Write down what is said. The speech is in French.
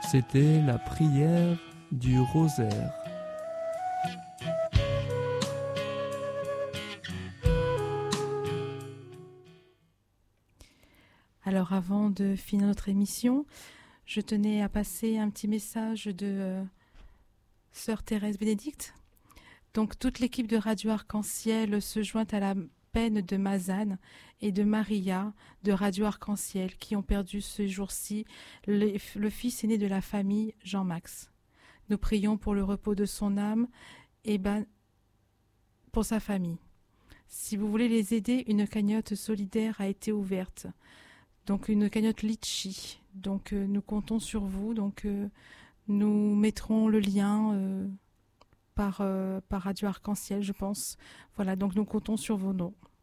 C'était la prière du rosaire. Alors avant de finir notre émission, je tenais à passer un petit message de Sœur Thérèse Bénédicte. Donc toute l'équipe de Radio Arc-en-Ciel se joint à la peine de Mazane et de Maria de Radio Arc-en-Ciel qui ont perdu ce jour-ci le fils aîné de la famille, Jean-Max. Nous prions pour le repos de son âme et pour sa famille. Si vous voulez les aider, une cagnotte solidaire a été ouverte. Donc une cagnotte Litchi. Donc nous comptons sur vous. Donc nous mettrons le lien par Radio Arc-en-Ciel, je pense. Voilà, donc nous comptons sur vos noms.